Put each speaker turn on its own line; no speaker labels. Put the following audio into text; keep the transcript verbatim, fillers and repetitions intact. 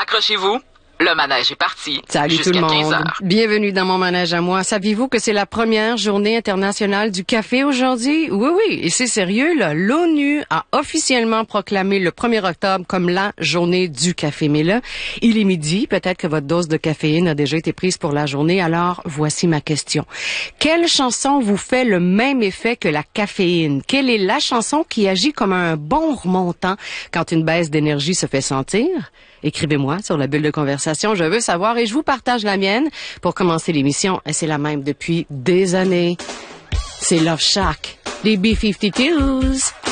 Accrochez-vous. Le manège est parti.
Salut tout le
jusqu'à quinze
monde.
heures.
Bienvenue dans mon manège à moi. Saviez-vous que c'est la première journée internationale du café aujourd'hui? Oui, oui. Et c'est sérieux, là. L'ONU a officiellement proclamé le premier octobre comme la journée du café. Mais là, il est midi. Peut-être que votre dose de caféine a déjà été prise pour la journée. Alors, voici ma question. Quelle chanson vous fait le même effet que la caféine? Quelle est la chanson qui agit comme un bon remontant quand une baisse d'énergie se fait sentir? Écrivez-moi sur la bulle de conversation, je veux savoir et je vous partage la mienne. Pour commencer l'émission, et c'est la même depuis des années. C'est Love Shack, les B cinquante-deux.